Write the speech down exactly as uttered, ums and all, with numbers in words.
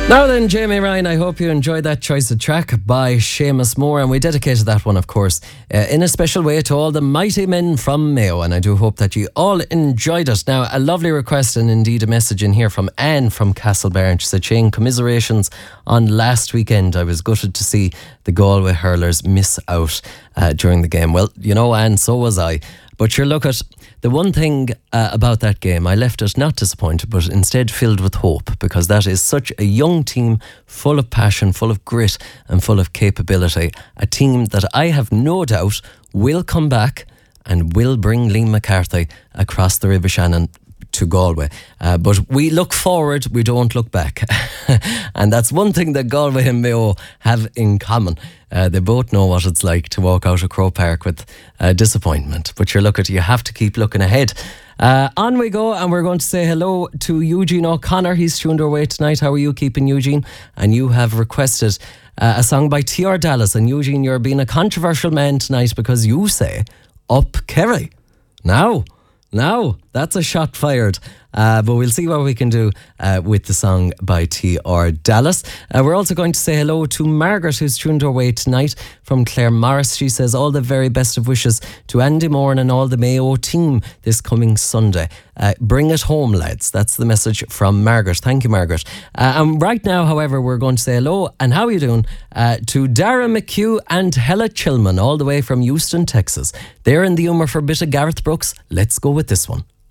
Now then, Jamie Ryan, I hope you enjoyed that choice of track by Seamus Moore, and we dedicated that one, of course, uh, in a special way to all the mighty men from Mayo, and I do hope that you all enjoyed it. Now, a lovely request and indeed a message in here from Anne from Castlebar. She said, Shane, commiserations on last weekend. I was gutted to see the Galway hurlers miss out uh, during the game. Well, you know, Anne, so was I. But sure, look at the one thing uh, about that game, I left it not disappointed, but instead filled with hope, because that is such a young team, full of passion, full of grit and full of capability. A team that I have no doubt will come back and will bring Liam McCarthy across the River Shannon to Galway. Uh, but we look forward, we don't look back. And that's one thing that Galway and Mayo have in common. Uh, they both know what it's like to walk out of Croke Park with uh, disappointment. But you're looking, you have to keep looking ahead. Uh, on we go, and we're going to say hello to Eugene O'Connor. He's tuned our way tonight. How are you keeping, Eugene? And you have requested uh, a song by T R Dallas. And Eugene, you're being a controversial man tonight because you say Up Kerry. Now, now, that's a shot fired. Uh, but we'll see what we can do uh, with the song by T R Dallas. Uh, we're also going to say hello to Margaret, who's tuned our way tonight from Claire Morris. She says all the very best of wishes to Andy Moore and all the Mayo team this coming Sunday. Uh, bring it home, lads. That's the message from Margaret. Thank you, Margaret. Uh, and right now, however, we're going to say hello and how are you doing uh, to Dara McHugh and Hella Chilman, all the way from Houston, Texas. They're in the humour for a bit of Gareth Brooks. Let's go with this one.